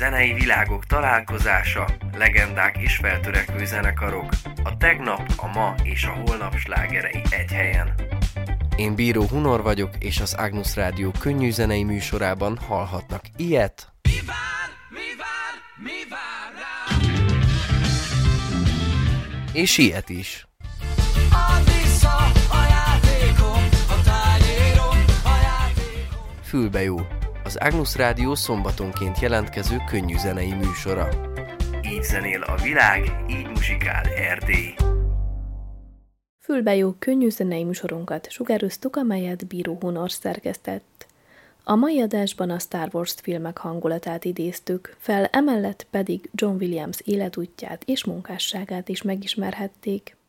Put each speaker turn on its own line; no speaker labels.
zenei világok találkozása, legendák és feltörekvő zenekarok, a tegnap, a ma és a holnap slágerei egy helyen. Én Bíró Hunor vagyok, és az Agnus Rádió könnyű zenei műsorában hallhatnak ilyet, és ilyet is. Fülbe jó. Az Agnus Rádió szombatonként jelentkező könnyű zenei műsora. Így zenél a világ, így muzsikál Erdély.
Fülbe jó könnyű zenei műsorunkat sugároztuk, amelyet Bíró Hunor szerkesztett. A mai adásban a Star Wars filmek hangulatát idéztük, fel emellett pedig John Williams életútját és munkásságát is megismerhették.